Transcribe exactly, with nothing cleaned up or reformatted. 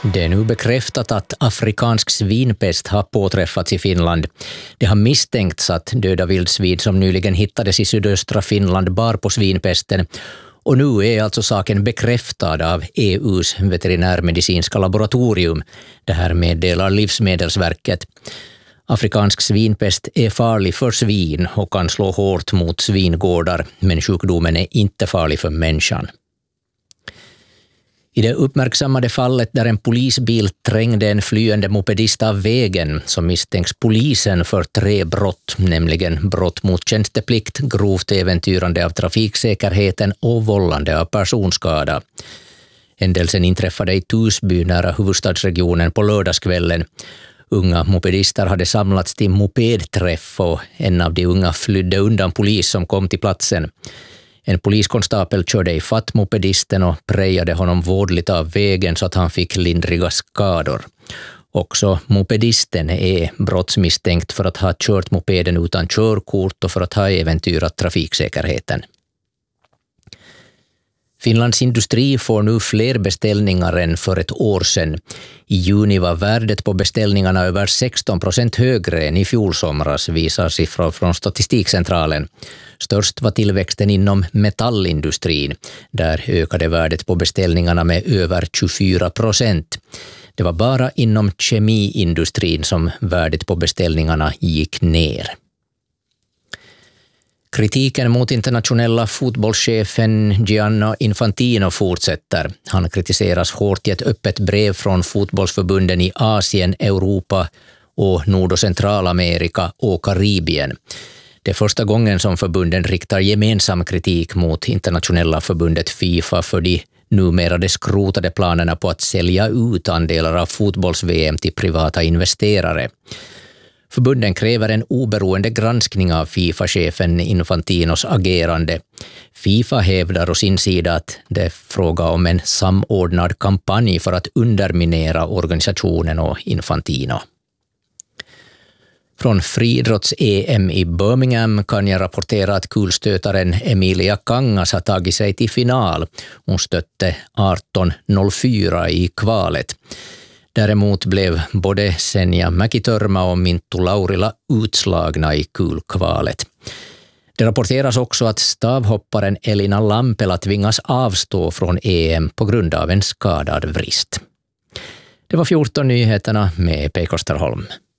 Det är nu bekräftat att afrikansk svinpest har påträffats i Finland. Det har misstänkts att döda vildsvin som nyligen hittades i sydöstra Finland bar på svinpesten. Och nu är alltså saken bekräftad av E U:s veterinärmedicinska laboratorium. Det här meddelar Livsmedelsverket. Afrikansk svinpest är farlig för svin och kan slå hårt mot svingårdar, men sjukdomen är inte farlig för människan. I det uppmärksammade fallet där en polisbil trängde en flyende mopedist av vägen så misstänks polisen för tre brott, nämligen brott mot tjänsteplikt, grovt äventyrande av trafiksäkerheten och vållande av personskada. Händelsen inträffade i Tusby nära huvudstadsregionen på lördagskvällen. Unga mopedister hade samlats till mopedträff och en av de unga flydde undan polis som kom till platsen. En poliskonstapel körde i fatt mopedisten och prejade honom vårdligt av vägen så att han fick lindriga skador. Också mopedisten är brottsmisstänkt för att ha kört mopeden utan körkort och för att ha äventyrat trafiksäkerheten. Finlands industri får nu fler beställningar än för ett år sedan. I juni var värdet på beställningarna över sexton procent högre än i fjol somras, visar siffror från Statistikcentralen. Störst var tillväxten inom metallindustrin. Där ökade värdet på beställningarna med över tjugofyra procent. Det var bara inom kemiindustrin som värdet på beställningarna gick ner. Kritiken mot internationella fotbollschefen Gianni Infantino fortsätter. Han kritiseras hårt i ett öppet brev från fotbollsförbunden i Asien, Europa och Nord- och Centralamerika och Karibien. Det är första gången som förbunden riktar gemensam kritik mot internationella förbundet FIFA för de numera de skrotade planerna på att sälja ut andelar av fotbolls-V M till privata investerare. Förbunden kräver en oberoende granskning av FIFA-chefen Infantinos agerande. FIFA hävdar å sin sida att det är fråga om en samordnad kampanj för att underminera organisationen och Infantino. Från friidrotts-E M i Birmingham kan jag rapportera att kulstötaren Emilia Kangas har tagit sig till final. Hon stötte arton noll fyra i kvalet. Däremot blev både Senja Mäkitörma och Minttu Laurila utslagna i kulkvalet. Det rapporteras också att stavhopparen Elina Lampela tvingas avstå från E M på grund av en skadad vrist. Det var fjorton nyheterna med Pekka Österholm.